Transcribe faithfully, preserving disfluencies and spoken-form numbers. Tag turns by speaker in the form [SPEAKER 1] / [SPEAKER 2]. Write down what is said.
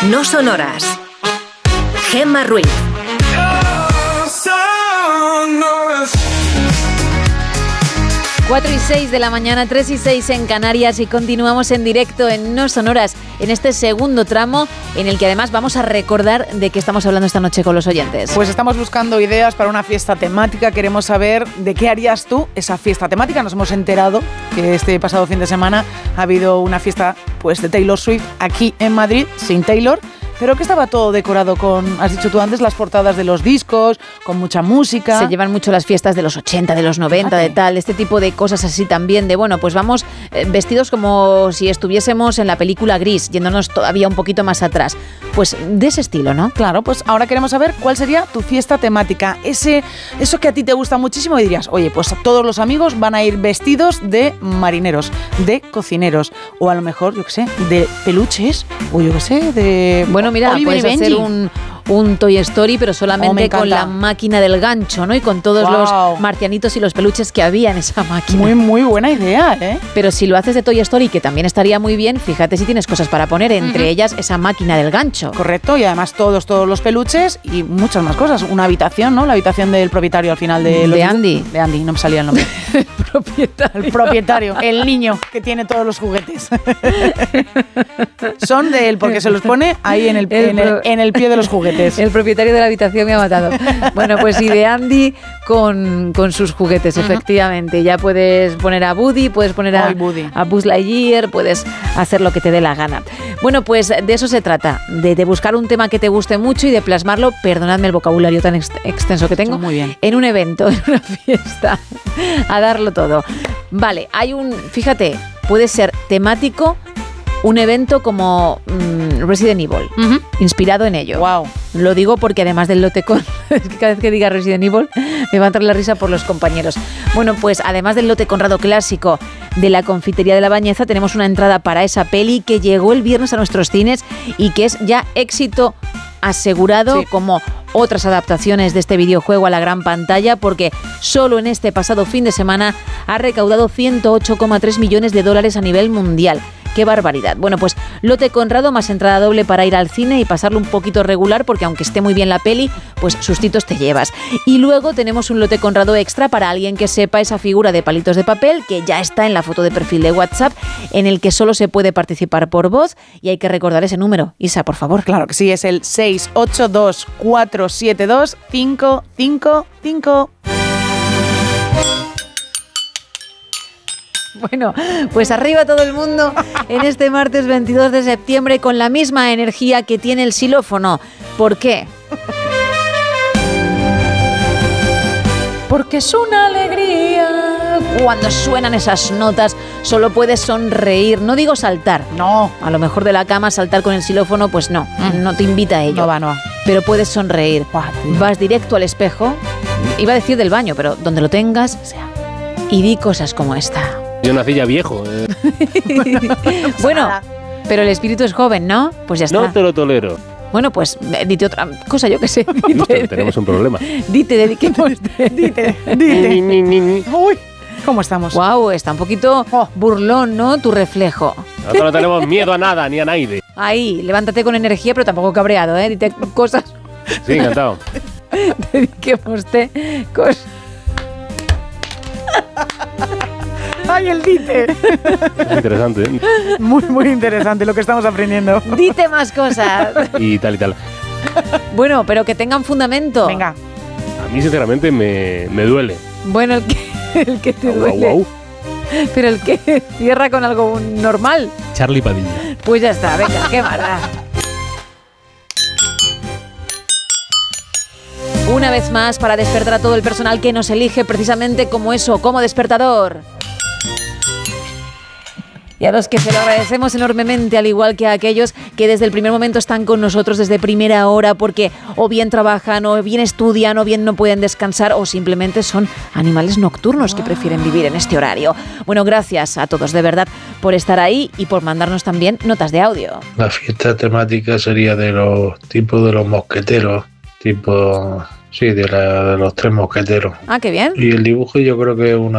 [SPEAKER 1] No sonoras. Gemma Ruiz.
[SPEAKER 2] cuatro y seis de la mañana, tres y seis en Canarias, y continuamos en directo en No Sonoras, en este segundo tramo en el que además vamos a recordar de qué estamos hablando esta noche con los oyentes.
[SPEAKER 3] Pues estamos buscando ideas para una fiesta temática. Queremos saber de qué harías tú esa fiesta temática. Nos hemos enterado que este pasado fin de semana ha habido una fiesta pues de Taylor Swift aquí en Madrid, sin Taylor, pero que estaba todo decorado con, has dicho tú antes, las portadas de los discos, con mucha música.
[SPEAKER 2] Se llevan mucho las fiestas de los ochenta, de los noventa, Fíjate. de tal, este tipo de cosas así también, de bueno, pues vamos eh, vestidos como si estuviésemos en la película Gris, yéndonos todavía un poquito más atrás. Pues de ese estilo, ¿no?
[SPEAKER 3] Claro, pues ahora queremos saber cuál sería tu fiesta temática. Ese, eso que a ti te gusta muchísimo y dirías, oye, pues todos los amigos van a ir vestidos de marineros, de cocineros, o a lo mejor, yo qué sé, de peluches, o yo qué sé, de...
[SPEAKER 2] Bueno, mira, Oliver puedes hacer un, un Toy Story, pero solamente oh, con la máquina del gancho, ¿no? Y con todos wow. los marcianitos y los peluches que había en esa máquina.
[SPEAKER 3] Muy, muy buena idea, ¿eh?
[SPEAKER 2] Pero si lo haces de Toy Story, que también estaría muy bien, fíjate si tienes cosas para poner, entre uh-huh. ellas esa máquina del gancho.
[SPEAKER 3] Correcto, y además todos, todos los peluches y muchas más cosas. Una habitación, ¿no? La habitación del propietario al final de... Los
[SPEAKER 2] de Andy.
[SPEAKER 3] De Andy, no me salía el nombre.
[SPEAKER 2] El propietario.
[SPEAKER 3] El propietario, el niño que tiene todos los juguetes. Son de él, porque se los pone ahí en el, el, en, el, en el pie de los juguetes.
[SPEAKER 2] El propietario de la habitación me ha matado. Bueno, pues y de Andy con, con sus juguetes, uh-huh. efectivamente. Ya puedes poner a Woody, puedes poner a, a Buzz Lightyear, puedes hacer lo que te dé la gana. Bueno, pues de eso se trata, de, de buscar un tema que te guste mucho y de plasmarlo, perdonadme el vocabulario tan ex, extenso que tengo,
[SPEAKER 3] muy bien.
[SPEAKER 2] en un evento, en una fiesta, a darlo todo. Vale, hay un, fíjate, puede ser temático, un evento como mmm, Resident Evil, uh-huh. inspirado en ello.
[SPEAKER 3] Wow.
[SPEAKER 2] Lo digo porque además del lote con, es que cada vez que diga Resident Evil me va a entrar la risa por los compañeros. Bueno, pues además del lote Conrado clásico de la Confitería de la Bañeza, tenemos una entrada para esa peli que llegó el viernes a nuestros cines y que es ya éxito asegurado, sí. como otras adaptaciones de este videojuego a la gran pantalla, porque solo en este pasado fin de semana ha recaudado ciento ocho coma tres millones de dólares a nivel mundial. ¡Qué barbaridad! Bueno, pues lote Conrado más entrada doble para ir al cine y pasarlo un poquito regular, porque aunque esté muy bien la peli, pues sustitos te llevas. Y luego tenemos un lote Conrado extra para alguien que sepa esa figura de palitos de papel, que ya está en la foto de perfil de WhatsApp, en el que solo se puede participar por voz, y hay que recordar ese número. Isa, por favor.
[SPEAKER 3] Claro que sí, es el seis ocho dos cuatro siete dos cinco cinco cinco.
[SPEAKER 2] Bueno, pues arriba todo el mundo en este martes veintidós de septiembre con la misma energía que tiene el xilófono. ¿Por qué? Porque es una alegría. Cuando suenan esas notas solo puedes sonreír, no digo saltar.
[SPEAKER 3] No.
[SPEAKER 2] A lo mejor de la cama saltar con el xilófono, pues no, mm. no te invita a ello.
[SPEAKER 3] No va, no va.
[SPEAKER 2] Pero puedes sonreír. Buah, vas directo al espejo, iba a decir del baño, pero donde lo tengas, o sea, y di cosas como esta.
[SPEAKER 4] Yo nací ya viejo. Eh.
[SPEAKER 2] Bueno, pero el espíritu es joven, ¿no? Pues ya está.
[SPEAKER 4] No te lo tolero.
[SPEAKER 2] Bueno, pues dite otra cosa, yo qué sé. Dite,
[SPEAKER 4] tenemos un problema.
[SPEAKER 2] Dite, dediquemos.
[SPEAKER 3] Dite, dite. Ni, ni, ni, ni. Uy, ¿cómo estamos?
[SPEAKER 2] Guau, está un poquito oh. burlón, ¿no? Tu reflejo.
[SPEAKER 4] Nosotros no tenemos miedo a nada, ni a nadie.
[SPEAKER 2] Ahí, levántate con energía, pero tampoco cabreado, ¿eh? Dite cosas.
[SPEAKER 4] Sí, encantado.
[SPEAKER 2] Dediquemos cosas.
[SPEAKER 3] ¡Ay, el dite!
[SPEAKER 4] Es interesante, ¿eh?
[SPEAKER 3] Muy, muy interesante lo que estamos aprendiendo.
[SPEAKER 2] Dite más cosas.
[SPEAKER 4] Y tal y tal.
[SPEAKER 2] Bueno, pero que tengan fundamento.
[SPEAKER 3] Venga.
[SPEAKER 4] A mí, sinceramente, me, me duele.
[SPEAKER 2] Bueno, el que, el que te
[SPEAKER 4] Au,
[SPEAKER 2] duele.
[SPEAKER 4] au, au.
[SPEAKER 2] Pero el que cierra con algo normal.
[SPEAKER 4] Charlie Padilla.
[SPEAKER 2] Pues ya está, venga, qué mala. Una vez más, para despertar a todo el personal que nos elige precisamente como eso, como despertador. Y a los que se lo agradecemos enormemente, al igual que a aquellos que desde el primer momento están con nosotros desde primera hora, porque o bien trabajan, o bien estudian, o bien no pueden descansar, o simplemente son animales nocturnos que prefieren vivir en este horario. Bueno, gracias a todos de verdad por estar ahí y por mandarnos también notas de audio.
[SPEAKER 5] La fiesta temática sería de los tipos de los mosqueteros, tipo, sí, de, la, de los tres mosqueteros.
[SPEAKER 2] Ah, qué bien.
[SPEAKER 5] Y el dibujo yo creo que es una